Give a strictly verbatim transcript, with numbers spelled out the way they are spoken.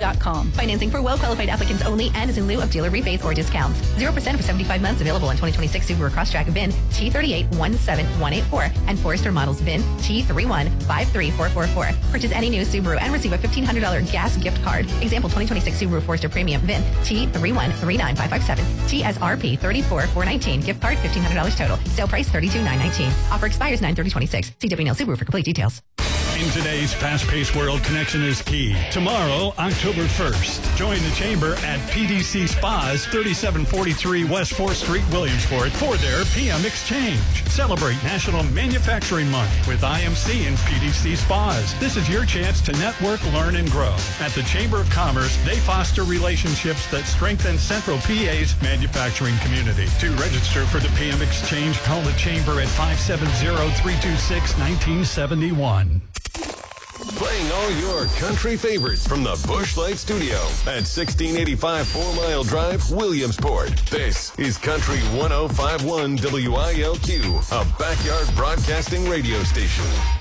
dot com. Financing for well-qualified applicants only and is in lieu of dealer rebates or discounts. zero percent for seventy-five months available on twenty twenty-six Subaru Crosstrek V I N T three eight one seven one eight four and Forester models V I N T three one five three four four four. Purchase any new Subaru and receive a fifteen hundred dollars gas gift card. Example twenty twenty-six Subaru Forester Premium V I N T three one three nine five five seven. T S R P thirty-four four nineteen. Gift card fifteen hundred dollars total. Sale price thirty-two nine nineteen. Offer expires nine thirty twenty-six. See W N L Subaru for complete details. In today's fast-paced world, connection is key. Tomorrow, October first, join the Chamber at P D C Spas, thirty-seven forty-three West fourth Street, Williamsport, for their P M Exchange. Celebrate National Manufacturing Month with I M C and P D C Spas. This is your chance to network, learn, and grow. At the Chamber of Commerce, they foster relationships that strengthen Central P A's manufacturing community. To register for the P M Exchange, call the Chamber at five seven zero, three two six, one nine seven one. Playing all your country favorites from the Busch Light Studio at sixteen eighty-five Four Mile Drive, Williamsport. This is Country one oh five point one W I L Q, a backyard broadcasting radio station.